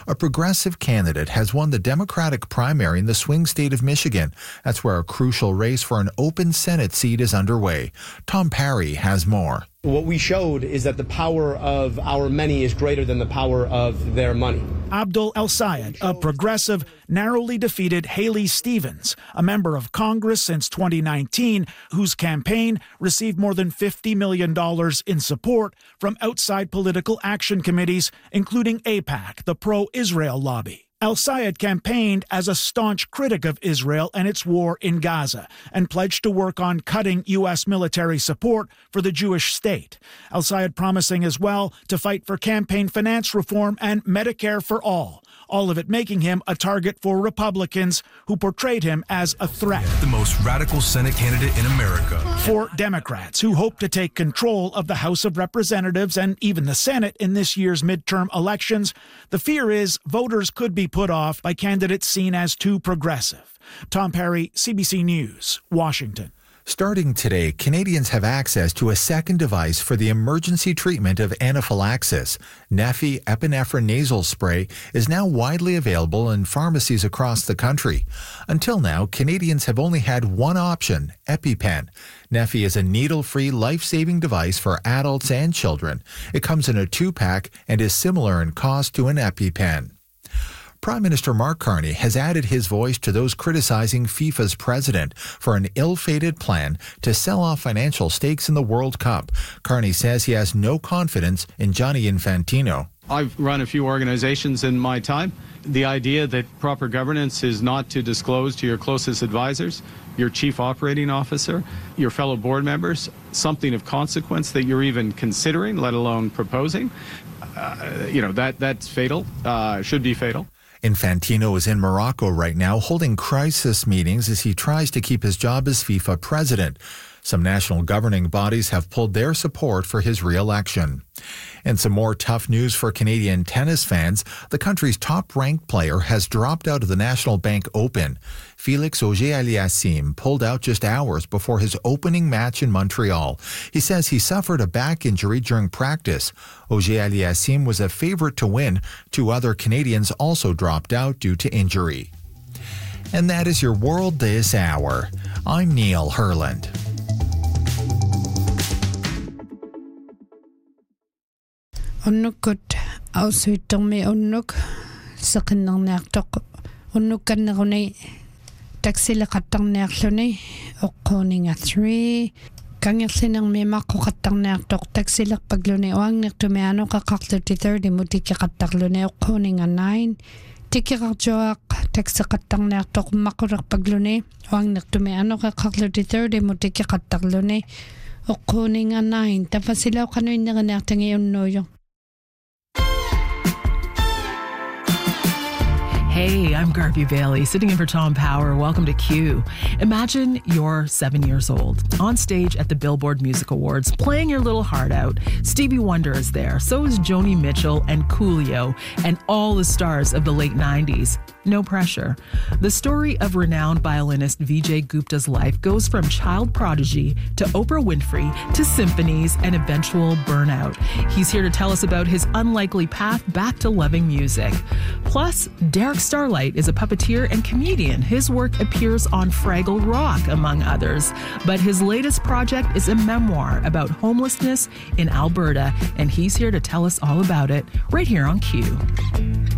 A progressive candidate has won the Democratic primary in the swing state of Michigan. That's where a crucial race for an open Senate seat is underway. Tom Parry has more. What we showed is that the power of our many is greater than the power of their money. Abdul El-Sayed, a progressive, narrowly defeated Haley Stevens, a member of Congress since 2019, whose campaign received more than $50 million in support from outside political action committees, including AIPAC, the pro-Israel lobby. El-Sayed campaigned as a staunch critic of Israel and its war in Gaza and pledged to work on cutting U.S. military support for the Jewish state. El-Sayed promising as well to fight for campaign finance reform and Medicare for all of it making him a target for Republicans who portrayed him as a threat. The most radical Senate candidate in America. For Democrats who hope to take control of the House of Representatives and even the Senate in this year's midterm elections, the fear is voters could be put off by candidates seen as too progressive. Tom Parry, CBC News, Washington. Starting today, Canadians have access to a second device for the emergency treatment of anaphylaxis. Neffy epinephrine nasal spray is now widely available in pharmacies across the country. Until now, Canadians have only had one option, EpiPen. Neffy is a needle-free, life-saving device for adults and children. It comes in a 2-pack and is similar in cost to an EpiPen. Prime Minister Mark Carney has added his voice to those criticizing FIFA's president for an ill-fated plan to sell off financial stakes in the World Cup. Carney says he has no confidence in Gianni Infantino. I've run a few organizations in my time. The idea that proper governance is not to disclose to your closest advisors, your chief operating officer, your fellow board members, something of consequence that you're even considering, let alone proposing, that's fatal, should be fatal. Infantino is in Morocco right now holding crisis meetings as he tries to keep his job as FIFA president. Some national governing bodies have pulled their support for his re-election. And some more tough news for Canadian tennis fans. The country's top-ranked player has dropped out of the National Bank Open. Felix Auger-Aliassime pulled out just hours before his opening match in Montreal. He says he suffered a back injury during practice. Auger-Aliassime was a favorite to win. 2 other Canadians also dropped out due to injury. And that is your World This Hour. I'm Neil Herland. Unnukut aussuittermi unnuk seqinnerniartoq unnukkanneruni taksileqattarniarluni oqquuninga 3 kangerlinermi maqqoqattarniartoq taksilerpagluni uangnertumiano qaqarluti 30 mutikkeqattarluni oqquuninga 9 tikkerartuaq taksiqattarniartoq maqqulerpagluni uangnertumiano qaqarluti 30 mutikkeqattarluni oqquuninga 9 tafasilaoqanuinneriniartangi unnuuyo. Hey, I'm Garvey Bailey, sitting in for Tom Power. Welcome to Q. Imagine you're 7 years old, on stage at the Billboard Music Awards, playing your little heart out. Stevie Wonder is there, so is Joni Mitchell and Coolio, and all the stars of the late 90s. No pressure. The story of renowned violinist Vijay Gupta's life goes from child prodigy to Oprah Winfrey to symphonies and eventual burnout. He's here to tell us about his unlikely path back to loving music. Plus, Derek Starlight is a puppeteer and comedian. His work appears on Fraggle Rock, among others. But his latest project is a memoir about homelessness in Alberta, and he's here to tell us all about it right here on Q.